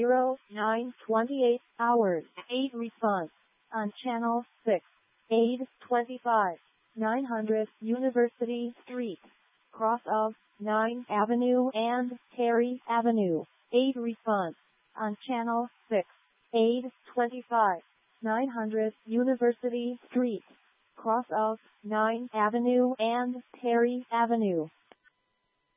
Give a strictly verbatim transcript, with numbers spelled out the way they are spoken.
zero nine twenty-eight hours. eight response. On channel six. eight twenty-five. nine hundred University Street. Cross of ninth Avenue and Terry Avenue. eight response. On channel six. eight twenty-five. nine hundred University Street. Cross of ninth Avenue and Terry Avenue.